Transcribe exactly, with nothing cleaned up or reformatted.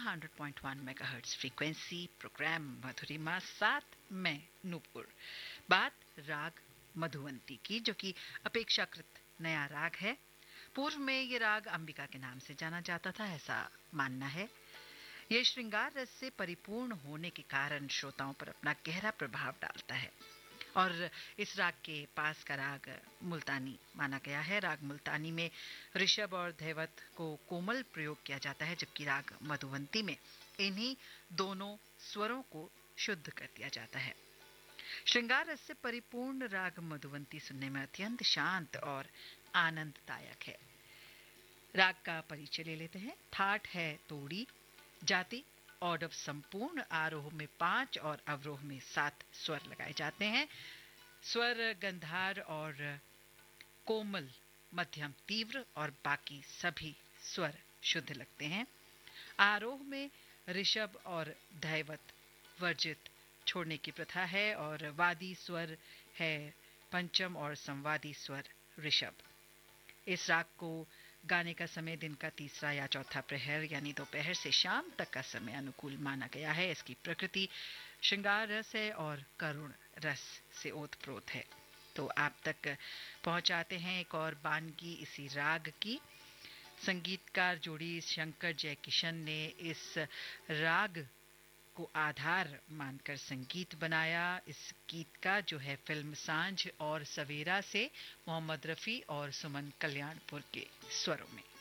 Hundred point one megahertz frequency. Programme मधुरिमा साथ मैं नूपुर। बात राग मधुवंती की, जो कि अपेक्षाकृत नया राग है। पूर्व में ये राग अंबिका के नाम से जाना जाता था, ऐसा मानना है। ये श्रृंगार रस से परिपूर्ण होने के कारण श्रोताओं पर अपना गहरा प्रभाव डालता है। और इस राग के पास का राग मुल्तानी माना गया है। राग मुल्तानी में ऋषभ और धैवत को कोमल प्रयोग किया जाता है, जबकि राग मधुवंती में इन्हीं दोनों स्वरों को शुद्ध कर दिया जाता है। श्रृंगार रस से परिपूर्ण राग मधुवंती सुनने में अत्यंत शांत और आनंददायक है। राग का परिचय ले लेते हैं। ठाठ है तोड़ी, जाति ऑडव संपूर्ण, आरोह में पांच और अवरोह में सात स्वर लगाए जाते हैं। स्वर गंधार और कोमल, मध्यम तीव्र और बाकी सभी स्वर शुद्ध लगते हैं। आरोह में ऋषभ और धैवत वर्जित छोड़ने की प्रथा है, और वादी स्वर है पंचम और संवादी स्वर ऋषभ। इस राग को गाने का समय दिन का तीसरा या चौथा प्रहर यानी दोपहर से शाम तक का समय अनुकूल माना गया है। इसकी प्रकृति श्रृंगार रस है और करुण रस से ओतप्रोत है। तो आप तक पहुंचाते हैं एक और बानगी इसी राग की। संगीतकार जोड़ी शंकर जयकिशन ने इस राग को आधार मानकर संगीत बनाया। इस गीत का जो है फिल्म सांझ और सवेरा से मोहम्मद रफी और सुमन कल्याणपुर के स्वरों में।